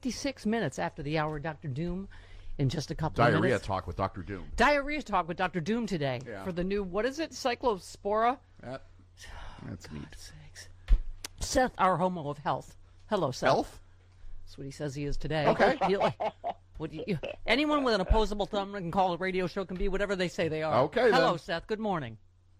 56 minutes after the hour, Dr. Doom. In just a couple of minutes. Diarrhea talk with Dr. Doom. Diarrhea talk with Dr. Doom today for the new, what is it, Cyclospora? That's neat. Sakes. Seth, our homo of health. Hello, Seth. Health? That's what he says he is today. Okay. Anyone with an opposable thumb can call a radio show can be whatever they say they are. Okay, Hello, then. Seth. Good morning.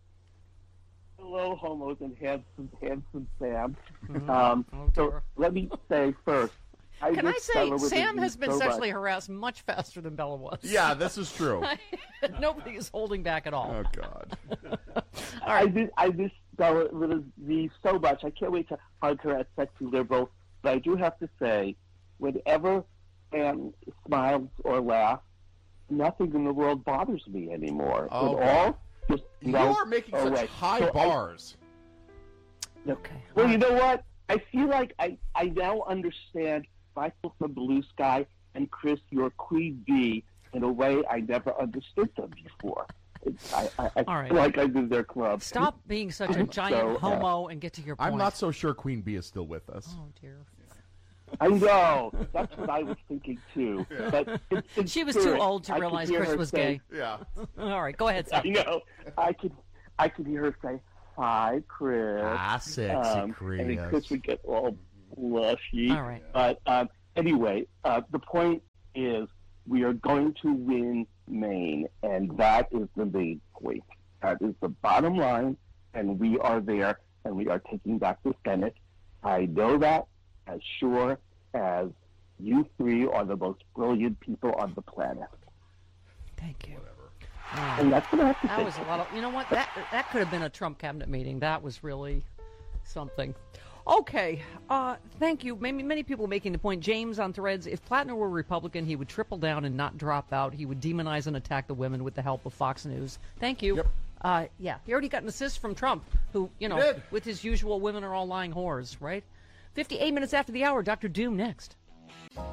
Hello, homos and handsome Sam. Oh, So let me say first, Can I just say, celebrated Sam you has been so sexually much. harassed much faster than Bella was. Yeah, this is true. Nobody is holding back at all. Oh, God. I just celebrated you so much. I can't wait to hug her at Sexy Liberal. But I do have to say, whenever Sam smiles or laughs, nothing in the world bothers me anymore. Oh, It all just You melts are making away. such high So bars. Okay. Well, you know what? I feel like I now understand Michael from Blue Sky and Chris, your Queen Bee, in a way I never understood them before. I All right. feel like I'm in their club. Stop being such a I'm giant so, homo and get to your point. I'm not so sure Queen Bee is still with us. Oh, dear. I know. That's what I was thinking, too. But in She was spirit, too old to I could realize hear Chris her was say- gay. Yeah. All right, go ahead, Seth. I know. I could hear her say, "Hi, Chris." Sexy And then Chris would get all blushy. All right. But anyway, the point is we are going to win Maine, and that is the main point. That is the bottom line, and we are there, and we are taking back the Senate. I know that as sure as you three are the most brilliant people on the planet. Thank you. And that's what I have to That say. was a lot of, you know what, that could have been a Trump cabinet meeting. That was really something. Okay, thank you. Many people making the point. James on Threads, if Plattner were Republican, he would triple down and not drop out. He would demonize and attack the women with the help of Fox News. Thank you. Yep. Yeah, he already got an assist from Trump, who, did. with his usual women are all lying whores, right? 58 minutes after the hour, Dr. Doom next.